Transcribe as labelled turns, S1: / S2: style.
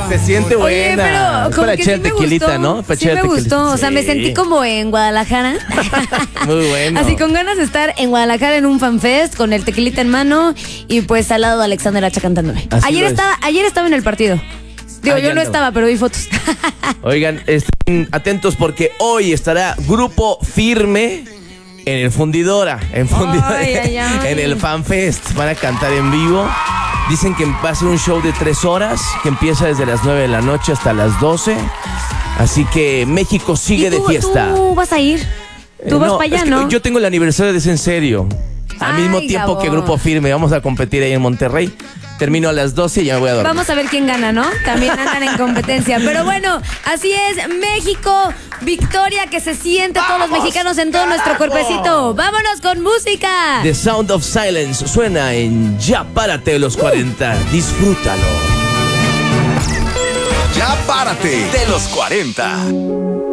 S1: Se siente
S2: Oye,
S1: buena.
S2: pero
S1: Es
S2: como
S1: para
S2: que
S1: echar
S2: sí me
S1: tequilita,
S2: gustó.
S1: ¿no? Para
S2: Sí
S1: echar
S2: me
S1: tequilita.
S2: gustó. O sea, me
S1: Sí.
S2: sentí como en Guadalajara.
S1: Muy bueno.
S2: Así con ganas de estar en Guadalajara en un fanfest con el tequilita en mano y pues al lado Alexander Hacha cantándome.
S1: Así
S2: Ayer
S1: lo es.
S2: estaba en el partido. Digo,
S1: Ah,
S2: yo
S1: ya
S2: no
S1: andaba.
S2: estaba, pero vi fotos.
S1: Oigan, estén atentos porque hoy estará Grupo Firme en el Fundidora.
S2: Ay, ay, ay.
S1: En el FanFest. Van a cantar en vivo. Dicen que va a ser un show de 3 horas, que empieza desde las 9 de la noche hasta las 12. Así que México sigue
S2: ¿Y
S1: de fiesta.
S2: ¿Tú vas a ir? Tú vas para allá,
S1: es que
S2: ¿no?
S1: Yo tengo el aniversario de ese en serio. Al
S2: Ay,
S1: mismo tiempo
S2: Gabo.
S1: que Grupo Firme. Vamos a competir ahí en Monterrey. Termino a las 12 y ya me voy a dormir.
S2: Vamos a ver quién gana, ¿no? También andan en competencia. Pero bueno, así es, México, victoria que se siente todos los mexicanos en todo nuestro cuerpecito. Vámonos con música.
S1: The Sound of Silence suena en Ya Párate de los 40. Disfrútalo.
S3: Ya párate de los 40.